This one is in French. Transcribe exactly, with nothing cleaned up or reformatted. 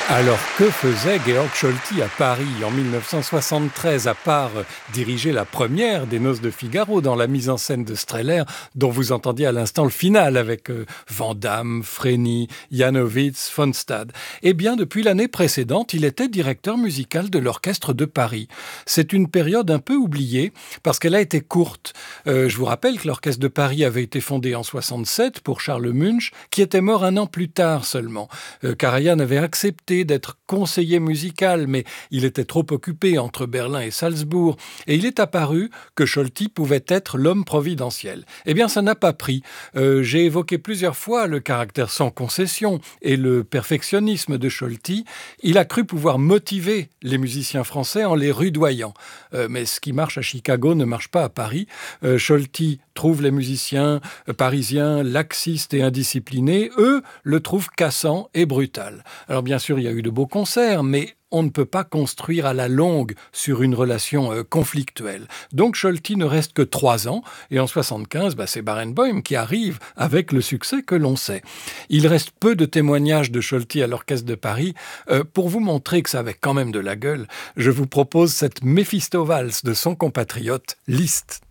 Alors, que faisait Georg Scholti à Paris en mille neuf cent soixante-treize, à part euh, diriger la première des Noces de Figaro dans la mise en scène de Strehler, dont vous entendiez à l'instant le final avec euh, Van Damme, Frenny, Janowitz, von Stade. Eh bien, depuis l'année précédente, il était directeur musical de l'Orchestre de Paris. C'est une période un peu oubliée parce qu'elle a été courte. Euh, je vous rappelle que l'Orchestre de Paris avait été fondé en soixante-sept pour Charles Munch, qui était mort un an plus tard seulement. Euh, Karajan avait accepté d'être conseiller musical, mais il était trop occupé entre Berlin et Salzbourg, et il est apparu que Scholti pouvait être l'homme providentiel. Eh bien, ça n'a pas pris. Euh, j'ai évoqué plusieurs fois le caractère sans concession et le perfectionnisme de Scholti. Il a cru pouvoir motiver les musiciens français en les rudoyant. Euh, mais ce qui marche à Chicago ne marche pas à Paris. Euh, Scholti trouve les musiciens euh, parisiens laxistes et indisciplinés. Eux le trouvent cassant et brutal. Alors bien sûr, il y a eu de beaux concerts, mais on ne peut pas construire à la longue sur une relation euh, conflictuelle. Donc Scholti ne reste que trois ans, et en soixante-quinze, bah, c'est Barenboim qui arrive avec le succès que l'on sait. Il reste peu de témoignages de Scholti à l'Orchestre de Paris. Euh, pour vous montrer que ça avait quand même de la gueule, je vous propose cette Méphisto-Valse de son compatriote Liszt.